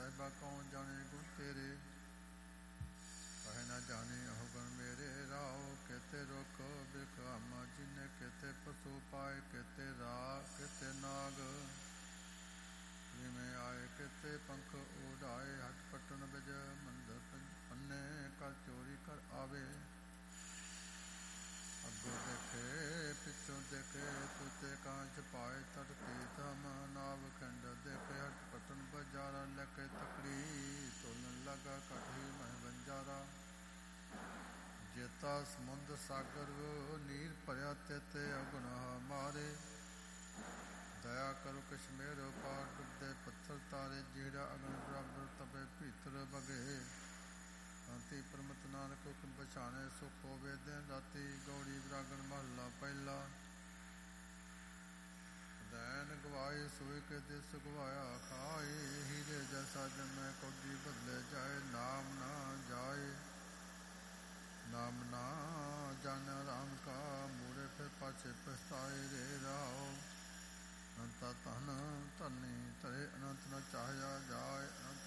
ਸਾਹਿਬਾ ਕੌਣ ਜਾਣੇ ਗੁਣ ਤੇਰੇ, ਕਹੇ ਨਾ ਜਾਣੇ ਉਹ ਗੁਣ ਮੇਰੇ ਰਾਓ। ਕਿਤੇ ਰੁੱਖ ਬਿਖਾਮਾ ਜਿਨੇ, ਕਿਤੇ ਪਸ਼ੂ ਪਾਏ, ਕਿਤੇ ਰਾਗ ਕਿਤੇ ਨਾਗ। ਜਿਵੇਂ ਆਏ ਕਿਤੇ ਪੰਖ ਉਡਾਏ, ਹੱਟ ਪਟਨ ਬਿਜ ਮੰਦਰ ਪੰਨੇ, ਕਰ ਚੋਰੀ ਕਰ ਆਵੇ। ਅੱਗੋਂ ਦੇਖੇ ਪਿੱਛੋਂ ਦੇਖੇ, ਤੂਤੇ ਕਾਂਚ ਪਾਏ, ਤੜਤੀ ਧਮ ਨਾਵ ਖੰਡ ਦੇਖੇ। ਹੱਟ ਪਟਨ ਬਜਾਰਾ ਲੈ ਕੇ ਤਕੜੀ, ਤੋਲਣ ਲਗਾ ਕਠੀ ਮਹਿ ਬੰਜਾਰਾ। ਜੇਤਾ ਸਮੁੰਦ ਸਾਗਰ ਨੀਰ ਭਰਿਆ, ਤੇਤੇ ਅਗੁਨਾਹ ਮਾਰੇ। ਦਇਆ ਕਰੋ ਕਿਛ ਮੇਰੋ ਪਾਰ, ਡੁੱਬਦੇ ਪੱਥਰ ਤਾਰੇ। ਜਿਹੜਾ ਅਗਨ ਬਰਾਬਰ ਤਪੇ ਭੀਤਰ ਬਗੇ, ਅੰਤੀ ਪ੍ਰਮਤ ਨਾਨਕ ਹੁਕਮ ਪਛਾਣੇ। ਸੁਖ ਹੋਵੇ ਦਿਨ ਰਾਤੀ, ਗੌੜੀ ਵਿਰਾਗਣ ਮਹੱਲਾ ਪਹਿਲਾ। ਦੈਨ ਗਵਾਏ ਸੋਏ ਕੇ ਦਿਸ ਗਵਾਇਆ ਖਾਏ, ਹੀਰੇ ਜੈਸਾ ਜਮੈ ਕੌਡੀ ਬਦਲੇ ਜਾਏ। ਨਾਮ ਨਾ ਜਾਏ ਨਾਮ ਨਾ ਜਾਣਿਆ ਰਾਮ ਕਾ, ਮੂਰੇ ਫਿਰ ਪਾਛੇ ਪਛਤਾਏ ਰੇ ਰਾਓ। ਅਨੰਤਾ ਧਨ ਧਨੀ ਤਰੇ, ਅਨੰਤ ਨ ਚਾਹਿਆ ਜਾਏ। ਅਨੰਤ